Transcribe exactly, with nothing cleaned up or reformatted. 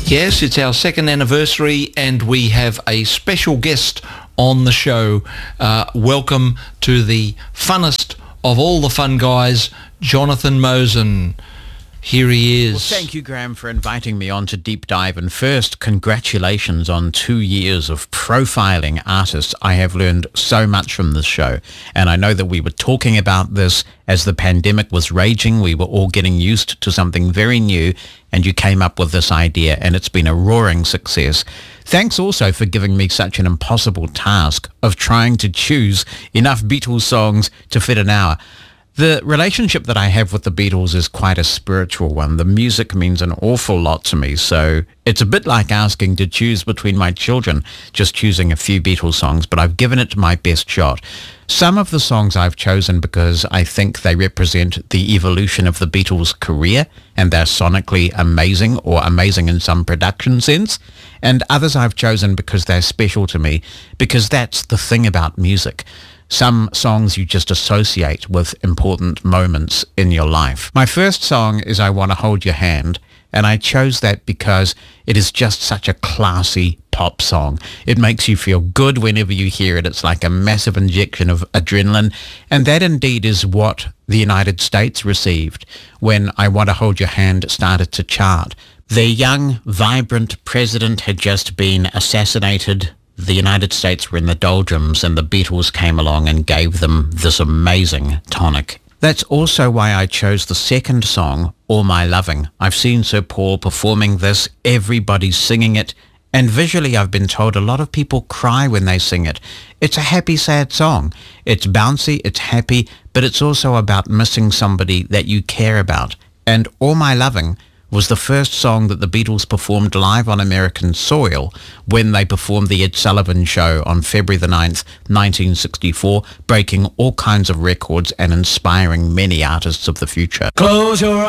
Yes, it's our second anniversary and we have a special guest on the show. Uh, welcome to the funnest of all the fun guys, Jonathan Mosen. Here he is. Well, thank you, Graham, for inviting me on to Deep Dive. And first, congratulations on two years of profiling artists. I have learned so much from this show. And I know that we were talking about this as the pandemic was raging. We were all getting used to something very new. And you came up with this idea, and it's been a roaring success. Thanks also for giving me such an impossible task of trying to choose enough Beatles songs to fit an hour. The relationship that I have with the Beatles is quite a spiritual one. The music means an awful lot to me, so it's a bit like asking to choose between my children, just choosing a few Beatles songs, but I've given it my best shot. Some of the songs I've chosen because I think they represent the evolution of the Beatles' career, and they're sonically amazing, or amazing in some production sense, and others I've chosen because they're special to me, because that's the thing about music. Some songs you just associate with important moments in your life. My first song is I Want to Hold Your Hand, and I chose that because it is just such a classy pop song. It makes you feel good whenever you hear it. It's like a massive injection of adrenaline, and that indeed is what the United States received when I Want to Hold Your Hand started to chart. Their young, vibrant president had just been assassinated. The United States were in the doldrums, and the Beatles came along and gave them this amazing tonic. That's also why I chose the second song, All My Loving. I've seen Sir Paul performing this, everybody's singing it, and visually I've been told a lot of people cry when they sing it. It's a happy, sad song. It's bouncy, it's happy, but it's also about missing somebody that you care about. And All My Loving was the first song that the Beatles performed live on American soil when they performed the Ed Sullivan Show on February the ninth, nineteen sixty-four, breaking all kinds of records and inspiring many artists of the future. Close your